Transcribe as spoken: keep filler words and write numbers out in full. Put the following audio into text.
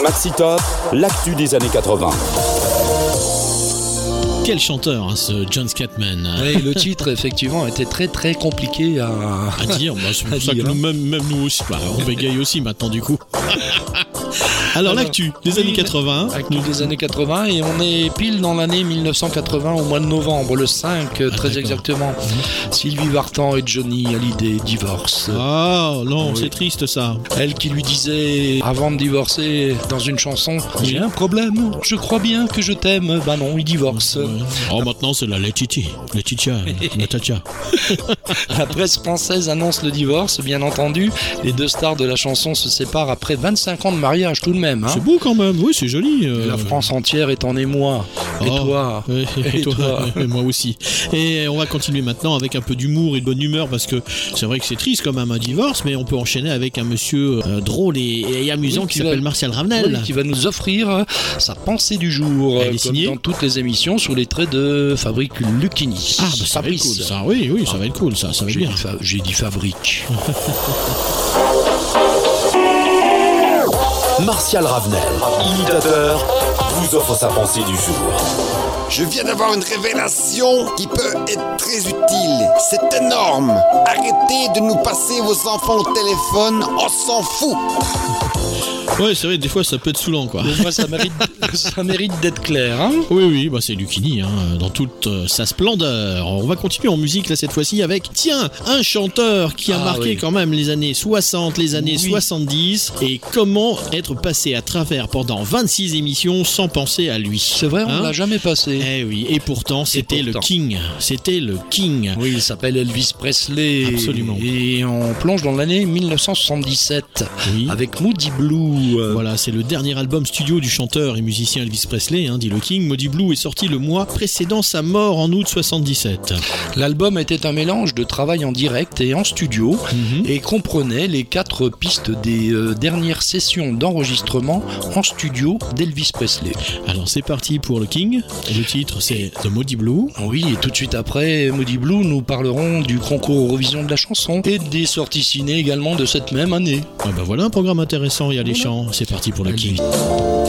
Maxi Top, l'actu des années quatre-vingts. Quel chanteur, hein, ce John Scatman. Oui, le titre, effectivement, était très très compliqué à, à dire. Bah, c'est pour à ça dire, que nous, hein. même, même nous aussi, bah, on bégaye aussi maintenant du coup. Alors, Alors l'actu des oui, années quatre-vingts. Actu des années quatre-vingts, et on est pile dans l'année mille neuf cent quatre-vingts au mois de novembre, le cinq, Ah, très d'accord. exactement. Mmh. Sylvie Vartan et Johnny Hallyday divorcent. Ah non, Oui. c'est triste ça. Elle qui lui disait, avant de divorcer, dans une chanson, j'ai un problème, je crois bien que je t'aime. Bah non, il divorce. Ouais. Oh, maintenant c'est la Letitia, Letitia, Natacha. La presse française annonce le divorce, bien entendu. Les deux stars de la chanson se séparent après vingt-cinq ans de mariage tout de même. Hein. C'est beau quand même, oui, c'est joli. euh. La France entière est en émoi. Et Oh, toi et, et Et toi, toi et moi aussi. Et on va continuer maintenant avec un peu d'humour et de bonne humeur parce que c'est vrai que c'est triste quand même un divorce, mais on peut enchaîner avec un monsieur euh, drôle et, et amusant Oui, qui qui s'appelle va- Martial Ravenel. Oui, qui va nous offrir sa pensée du jour, Elle est euh, comme signée dans toutes les émissions, sous les traits de Fabrice Lucchini. Ah, bah, ça va être cool, ça. Oui, oui, ça va être cool, ça, ça va être J'ai bien. dit, fa- j'ai dit Fabrique. Martial Ravenel, imitateur, vous offre sa pensée du jour. Je viens d'avoir une révélation qui peut être très utile. C'est énorme. Arrêtez de nous passer vos enfants au téléphone, on s'en fout. Ouais, c'est vrai, des fois ça peut être saoulant quoi. Des fois, ça mérite, ça mérite d'être clair. Hein. Oui, oui, bah c'est Lucchini, hein, dans toute euh, sa splendeur. On va continuer en musique là cette fois-ci avec, tiens, un chanteur qui a Ah, marqué oui. quand même les années soixante, les années Oui. soixante-dix, et comment être passé à travers pendant vingt-six émissions sans penser à lui. C'est vrai, on Hein l'a jamais passé. Eh oui, et pourtant c'était le pourtant. King, c'était le King. Oui, il s'appelle Elvis Presley. Absolument. Et on plonge dans l'année mille neuf cent soixante-dix-sept Oui. avec Moody Blue. euh, Voilà, c'est le dernier album studio du chanteur et musicien Elvis Presley, hein, dit le King. Moody Blue est sorti le mois précédant sa mort en août soixante-dix-sept. L'album était un mélange de travail en direct et en studio Mhm. et comprenait les quatre pistes des euh, dernières sessions d'enregistrement en studio d'Elvis Presley. Alors c'est parti pour le King. Le titre c'est The Moody Blue. Oui, et tout de suite après Moody Blue, nous parlerons du concours Eurovision de la chanson et des sorties ciné également de cette même année. Ah bah voilà un programme intéressant, il y a les Voilà. chants. C'est parti pour le King. Elvis.